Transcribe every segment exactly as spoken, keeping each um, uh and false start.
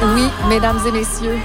Oui, mesdames et messieurs,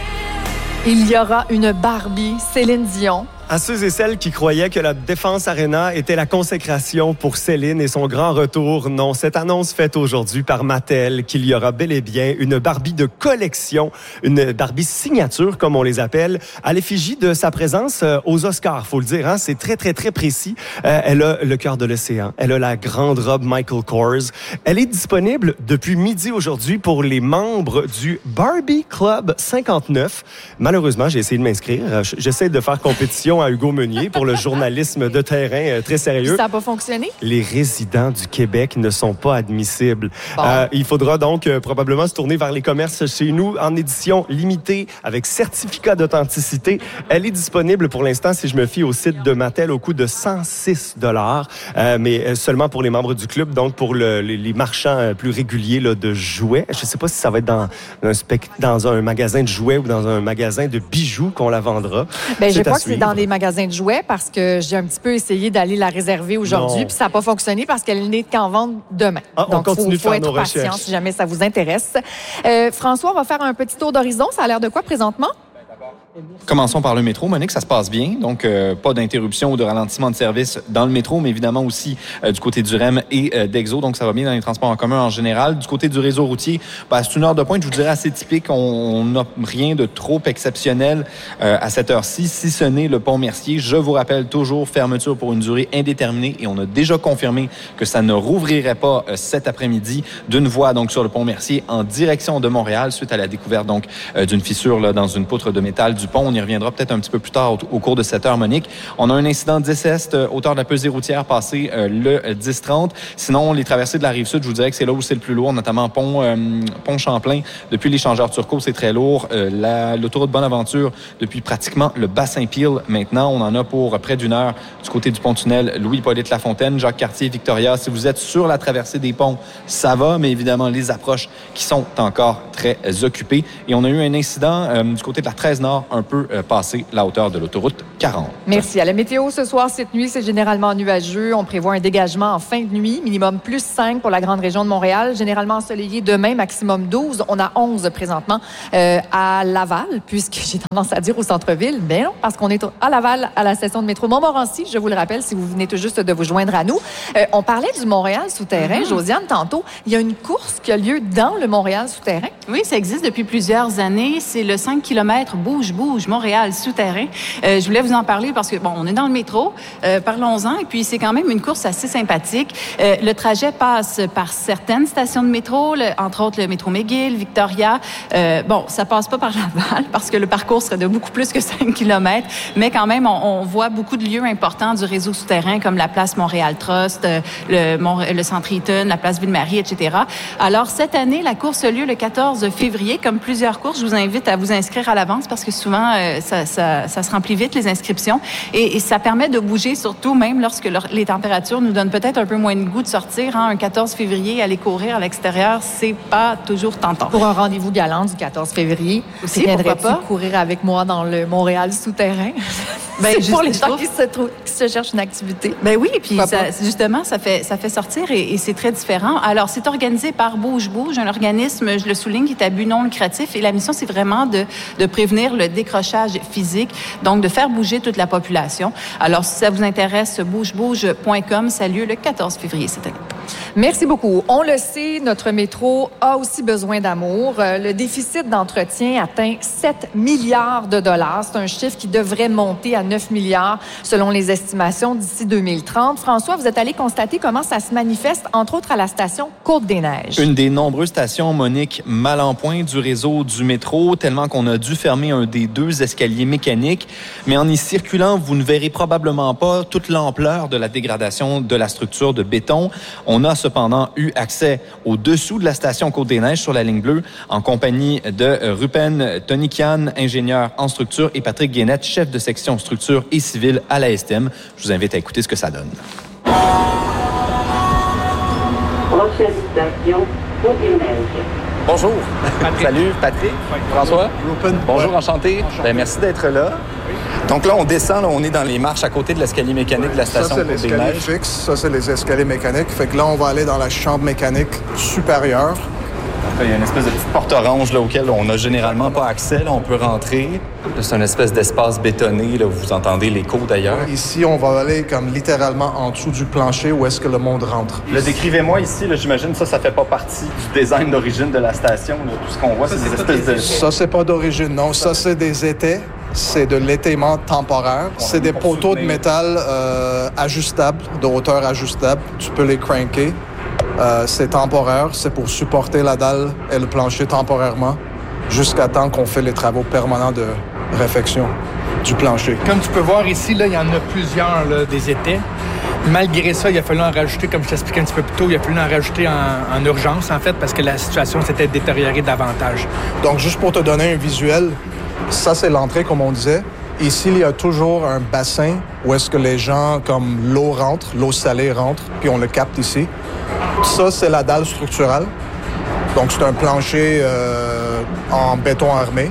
il y aura une Barbie Céline Dion. À ceux et celles qui croyaient que la Défense Arena était la consécration pour Céline et son grand retour, non, cette annonce faite aujourd'hui par Mattel qu'il y aura bel et bien une Barbie de collection, une Barbie signature comme on les appelle, à l'effigie de sa présence aux Oscars, faut le dire, hein, c'est très très très précis. Euh, elle a le cœur de l'océan, elle a la grande robe Michael Kors. Elle est disponible depuis midi aujourd'hui pour les membres du Barbie Club cinquante-neuf. Malheureusement, j'ai essayé de m'inscrire, j'essaie de faire compétition à Hugo Meunier pour le journalisme de terrain euh, très sérieux. Ça n'a pas fonctionné? Les résidents du Québec ne sont pas admissibles. Bon. Euh, il faudra donc euh, probablement se tourner vers les commerces chez nous en édition limitée avec certificat d'authenticité. Elle est disponible pour l'instant, si je me fie au site de Mattel, au coût de cent six dollars, euh, mais seulement pour les membres du club, donc pour le, les, les marchands plus réguliers là, de jouets. Je ne sais pas si ça va être dans un, spect- dans un magasin de jouets ou dans un magasin de bijoux qu'on la vendra. Ben, je crois que suivre. c'est dans des magasins de jouets parce que j'ai un petit peu essayé d'aller la réserver aujourd'hui puis ça n'a pas fonctionné parce qu'elle n'est qu'en vente demain. Ah, on Donc, continue il faut, de faut faire être nos patient recherches. si jamais ça vous intéresse. Euh, François, on va faire un petit tour d'horizon. Ça a l'air de quoi présentement? Commençons par le métro, Monique, ça se passe bien. Donc, euh, pas d'interruption ou de ralentissement de service dans le métro, mais évidemment aussi euh, du côté du R E M et euh, d'Exo. Donc, ça va bien dans les transports en commun en général. Du côté du réseau routier, ben, c'est une heure de pointe, je vous dirais, assez typique. On n'a rien de trop exceptionnel euh, à cette heure-ci, si ce n'est le pont Mercier. Je vous rappelle toujours, fermeture pour une durée indéterminée et on a déjà confirmé que ça ne rouvrirait pas euh, cet après-midi d'une voie donc sur le pont Mercier en direction de Montréal suite à la découverte donc euh, d'une fissure là, dans une poutre de métal du pont. On y reviendra peut-être un petit peu plus tard au, au cours de cette heure, Monique. On a un incident dix Est, euh, hauteur de la pesée routière, passé euh, le dix trente. Sinon, les traversées de la Rive-Sud, je vous dirais que c'est là où c'est le plus lourd, notamment pont, euh, pont Champlain. Depuis l'échangeur Turcot, c'est très lourd. Euh, la, l'autoroute Bonaventure, depuis pratiquement le Bas-Saint-Pile. Maintenant, on en a pour près d'une heure du côté du pont-tunnel Louis-Hippolyte Lafontaine, Jacques-Cartier, Victoria. Si vous êtes sur la traversée des ponts, ça va, mais évidemment, les approches qui sont encore très euh, occupées. Et on a eu un incident euh, du côté de la treize Nord, un peu euh, passé la hauteur de l'autoroute quarante. Merci. À la météo ce soir, cette nuit, c'est généralement nuageux. On prévoit un dégagement en fin de nuit, minimum plus cinq pour la grande région de Montréal. Généralement ensoleillé demain, maximum douze. On a onze présentement euh, à Laval, puisque j'ai tendance à dire au centre-ville. Ben non, parce qu'on est à Laval, à la station de métro Montmorency. Je vous le rappelle, si vous venez tout juste de vous joindre à nous. Euh, on parlait du Montréal souterrain. Mm-hmm. Josiane, tantôt, il y a une course qui a lieu dans le Montréal souterrain. Oui, ça existe depuis plusieurs années. C'est le cinq kilomètres Bouge, Bouge, Montréal souterrain. Euh, je voulais vous en parler parce que, bon, on est dans le métro, euh, parlons-en, et puis c'est quand même une course assez sympathique. Euh, le trajet passe par certaines stations de métro, le, entre autres le métro McGill, Victoria. Euh, bon, ça passe pas par Laval parce que le parcours serait de beaucoup plus que cinq kilomètres, mais quand même, on, on voit beaucoup de lieux importants du réseau souterrain comme la place Montréal Trust, euh, le, Mont, le Centre Eaton, la place Ville-Marie, et cetera. Alors, cette année, la course a lieu le quatorze février. Comme plusieurs courses, je vous invite à vous inscrire à l'avance parce que souvent, euh, ça, ça, ça se remplit vite, les inscriptions. Et, et ça permet de bouger, surtout même lorsque leur, les températures nous donnent peut-être un peu moins de goût de sortir. Hein, un quatorze février, aller courir à l'extérieur, c'est pas toujours tentant. Pour un rendez-vous galant du quatorze février, aussi, viendrais-tu courir avec moi dans le Montréal souterrain? Ben, c'est pour les gens qui se, trou- qui se cherchent une activité. Ben oui, puis ça, justement, ça fait, ça fait sortir et, et c'est très différent. Alors, c'est organisé par Bouge Bouge, un organisme, je le souligne, qui est à but non lucratif. Et la mission, c'est vraiment de, de prévenir le décrochage physique, donc de faire bouger toute la population. Alors, si ça vous intéresse, bouge bouge point com, ça a lieu le quatorze février cette année. Merci beaucoup. On le sait, notre métro a aussi besoin d'amour. Euh, le déficit d'entretien atteint sept milliards de dollars. C'est un chiffre qui devrait monter à neuf milliards selon les estimations d'ici deux mille trente. François, vous êtes allé constater comment ça se manifeste, entre autres à la station Côte-des-Neiges. Une des nombreuses stations, Monique, mal en point du réseau du métro, tellement qu'on a dû fermer un des deux escaliers mécaniques. Mais en y circulant, vous ne verrez probablement pas toute l'ampleur de la dégradation de la structure de béton. On a cependant eu accès au-dessous de la station Côte-des-Neiges sur la ligne bleue en compagnie de Rupen Tonikian, ingénieur en structure, et Patrick Guénette, chef de section structure et civile à la S T M. Je vous invite à écouter ce que ça donne. Prochaine station, Côte-des-Neiges. Bonjour. Patrick. Salut, Patrick. François. Rupen. Bonjour, enchanté. enchanté. Ben, merci d'être là. Donc là, on descend, là, on est dans les marches à côté de l'escalier mécanique de la station Ça, c'est l'escalier fixe. Ça, c'est les escaliers mécaniques. Fait que là, on va aller dans la chambre mécanique supérieure. Il y a une espèce de petite porte orange là, auquel on n'a généralement pas accès. Là, on peut rentrer. Là, c'est une espèce d'espace bétonné. Là, vous entendez l'écho d'ailleurs. Ici, on va aller comme littéralement en dessous du plancher où est-ce que le monde rentre. Là, décrivez-moi ici. Là, j'imagine ça, ça fait pas partie du design d'origine de la station. Là. Tout ce qu'on voit, ça, c'est des espèces de... Ça, c'est pas d'origine, non. Ça, c'est des étais. C'est de l'étayement temporaire. C'est des poteaux de métal euh, ajustables, de hauteur ajustable. Tu peux les cranker. Euh, c'est temporaire. C'est pour supporter la dalle et le plancher temporairement jusqu'à temps qu'on fait les travaux permanents de réfection du plancher. Comme tu peux voir ici, là, il y en a plusieurs là, des étais. Malgré ça, il a fallu en rajouter, comme je t'expliquais un petit peu plus tôt, il a fallu en rajouter en, en urgence, en fait, parce que la situation s'était détériorée davantage. Donc, juste pour te donner un visuel, ça, c'est l'entrée, comme on disait. Ici, il y a toujours un bassin où est-ce que les gens, comme l'eau rentre, l'eau salée rentre, puis on le capte ici. Ça, c'est la dalle structurale. Donc, c'est un plancher euh, en béton armé.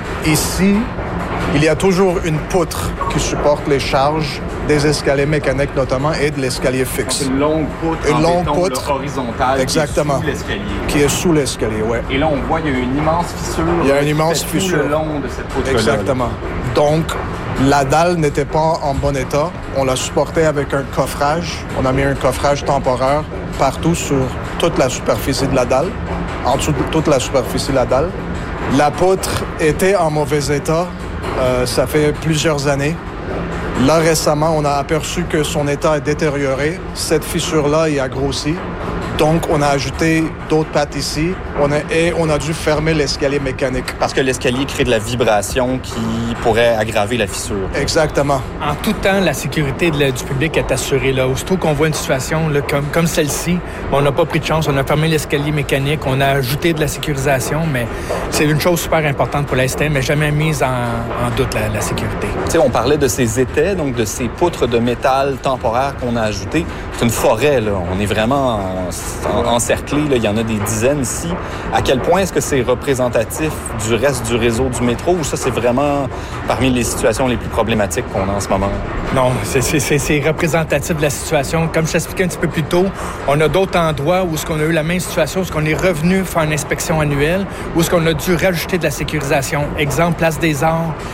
Ici, il y a toujours une poutre qui supporte les charges des escaliers mécaniques notamment et de l'escalier fixe. Une longue poutre une en longue béton poutre, là, horizontale exactement, qui est sous l'escalier. Qui est sous l'escalier, ouais. Et là, on voit qu'il y a une immense fissure. Il y a une qui immense fait fissure. Tout le long de cette poutre-là. Exactement. Donc, la dalle n'était pas en bon état. On l'a supportée avec un coffrage. On a mis un coffrage temporaire partout sur toute la superficie de la dalle, en dessous de toute la superficie de la dalle. La poutre était en mauvais état. Euh, ça fait plusieurs années. Là, récemment, on a aperçu que son état est détérioré. Cette fissure-là y a grossi. Donc, on a ajouté d'autres pattes ici. On a, et on a dû fermer l'escalier mécanique. Parce que l'escalier crée de la vibration qui pourrait aggraver la fissure. Exactement. En tout temps, la sécurité de la, du public est assurée. Là. Aussitôt qu'on voit une situation là, comme, comme celle-ci, on n'a pas pris de chance. On a fermé l'escalier mécanique, on a ajouté de la sécurisation, mais c'est une chose super importante pour la S T M, mais jamais mise en, en doute la, la sécurité. Tu sais, on parlait de ces étais, donc de ces poutres de métal temporaires qu'on a ajoutées. C'est une forêt, là. On est vraiment en, en, encerclé. Là. Il y en a des dizaines ici. À quel point est-ce que c'est représentatif du reste du réseau du métro ou ça, c'est vraiment parmi les situations les plus problématiques qu'on a en ce moment? Non, c'est, c'est, c'est représentatif de la situation. Comme je t'expliquais un petit peu plus tôt, on a d'autres endroits où est-ce qu'on a eu la même situation, où est-ce qu'on est revenu faire une inspection annuelle, où est-ce qu'on a dû rajouter de la sécurisation. Exemple, Place des Arts,